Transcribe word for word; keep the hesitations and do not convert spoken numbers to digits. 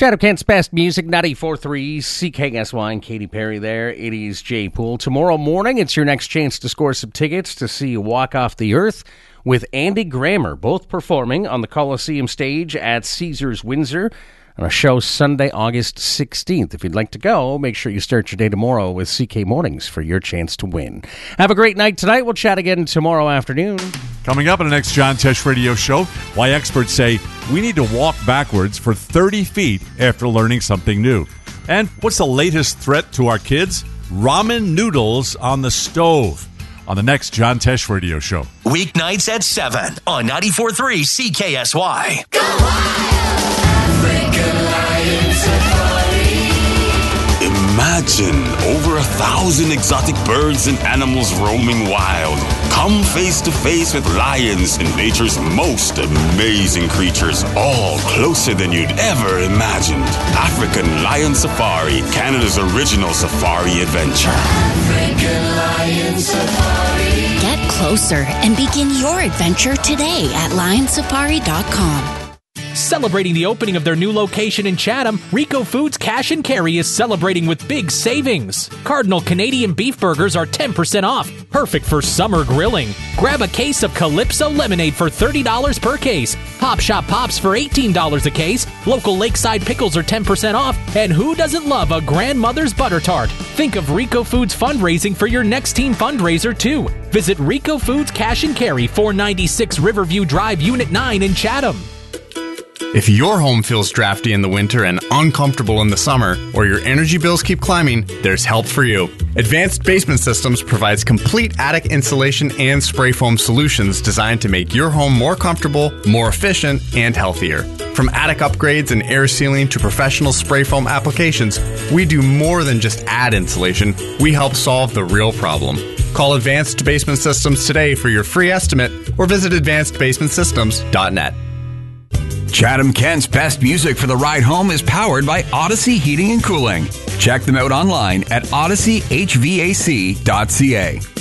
Chatham Kent's best music, ninety-four point three C K S Y, and Katy Perry there. It is Jay Poole. Tomorrow morning, it's your next chance to score some tickets to see you Walk Off the Earth with Andy Grammer, both performing on the Coliseum stage at Caesars Windsor on a show Sunday, August sixteenth. If you'd like to go, make sure you start your day tomorrow with C K Mornings for your chance to win. Have a great night tonight. We'll chat again tomorrow afternoon. Coming up on the next John Tesh Radio Show, why experts say we need to walk backwards for thirty feet after learning something new. And what's the latest threat to our kids? Ramen noodles on the stove. On the next John Tesh Radio Show. Weeknights at seven on ninety-four point three C K S Y. Go wild! African Lion Safari. Imagine over a thousand exotic birds and animals roaming wild. Come face to face with lions and nature's most amazing creatures, all closer than you'd ever imagined. African Lion Safari, Canada's original safari adventure. African Lion Safari. Get closer and begin your adventure today at lion safari dot com. Celebrating the opening of their new location in Chatham, Rico Foods Cash and Carry is celebrating with big savings. Cardinal Canadian beef burgers are ten percent off, perfect for summer grilling. Grab a case of Calypso lemonade for thirty dollars per case. Pop Shop Pops for eighteen dollars a case. Local Lakeside pickles are ten percent off. And who doesn't love a grandmother's butter tart? Think of Rico Foods fundraising for your next team fundraiser too. Visit Rico Foods Cash and Carry, four ninety-six Riverview Drive, Unit nine in Chatham. If your home feels drafty in the winter and uncomfortable in the summer, or your energy bills keep climbing, there's help for you. Advanced Basement Systems provides complete attic insulation and spray foam solutions designed to make your home more comfortable, more efficient, and healthier. From attic upgrades and air sealing to professional spray foam applications, we do more than just add insulation. We help solve the real problem. Call Advanced Basement Systems today for your free estimate or visit advanced basement systems dot net. Chatham Kent's best music for the ride home is powered by Odyssey Heating and Cooling. Check them out online at odyssey h v a c dot c a.